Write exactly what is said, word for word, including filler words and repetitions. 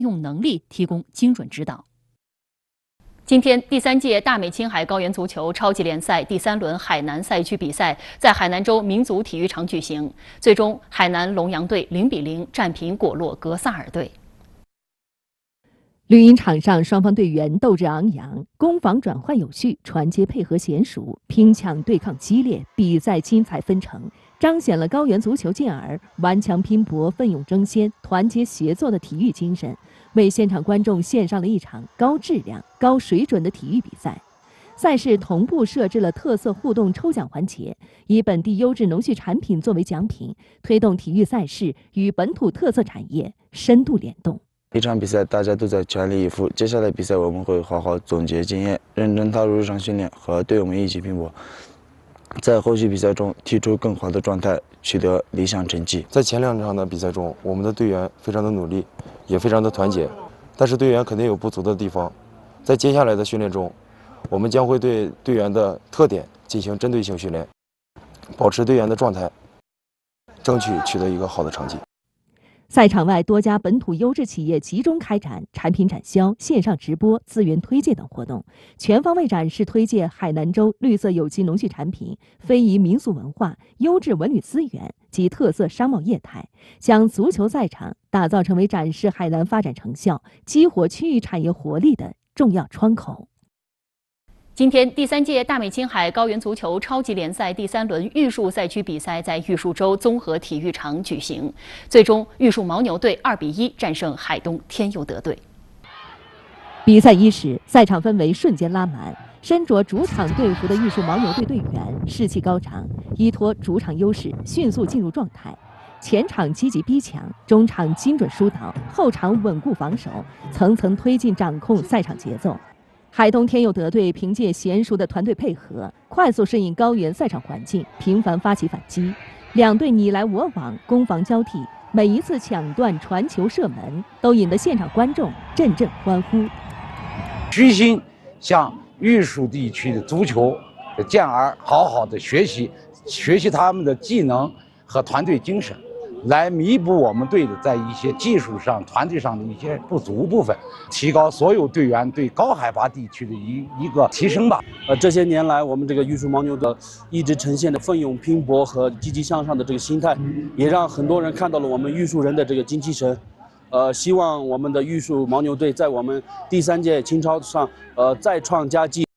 用能力提供精准指导。今天，第三届大美青海高原足球超级联赛第三轮海南赛区比赛在海南州民族体育场举行，最终海南龙阳队零比零战平果洛格萨尔队。 绿茵场上，双方队员斗志昂扬，攻防转换有序，传接配合娴熟，拼抢对抗激烈，比赛精彩纷呈，彰显了高原足球健儿顽强拼搏、奋勇争先、团结协作的体育精神，为现场观众献上了一场高质量、高水准的体育比赛。赛事同步设置了特色互动抽奖环节，以本地优质农畜产品作为奖品，推动体育赛事与本土特色产业深度联动。 一场比赛大家都在全力以赴，接下来比赛我们会好好总结经验，认真踏入日常训练，和队友们一起拼搏，在后续比赛中踢出更好的状态，取得理想成绩。 在前两场的比赛中，我们的队员非常的努力，也非常的团结，但是队员肯定有不足的地方。在接下来的训练中，我们将会对队员的特点进行针对性训练，保持队员的状态，争取取得一个好的成绩。 赛场外，多家本土优质企业集中开展产品展销、线上直播、资源推介等活动，全方位展示推介海南州绿色有机农畜产品、非遗民俗文化、优质文旅资源及特色商贸业态，将足球赛场打造成为展示海南发展成效、激活区域产业活力的重要窗口。 今天，第三届大美青海高原足球超级联赛第三轮玉树赛区比赛在玉树州综合体育场举行，最终玉树牦牛队二比一战胜海东天佑德队。 比赛伊始，赛场氛围瞬间拉满，身着主场队服的玉树牦牛队队员士气高涨，依托主场优势迅速进入状态。前场积极逼抢，中场精准疏导，后场稳固防守，层层推进掌控赛场节奏。海东天佑德队凭借娴熟的团队配合，快速适应高原赛场环境，频繁发起反击。两队你来我往，攻防交替，每一次抢断、传球、射门，都引得现场观众阵阵欢呼。 虚心向玉树地区的足球的健儿好好的学习，学习他们的技能和团队精神，来弥补我们队的在一些技术上、团队上的一些不足部分，提高所有队员对高海拔地区的一一个提升吧。 呃，这些年来，我们这个玉树牦牛的一直呈现的奋勇拼搏和积极向上的这个心态，也让很多人看到了我们玉树人的这个精气神。呃，希望我们的玉树牦牛队在我们第三届青超上，呃，再创佳绩。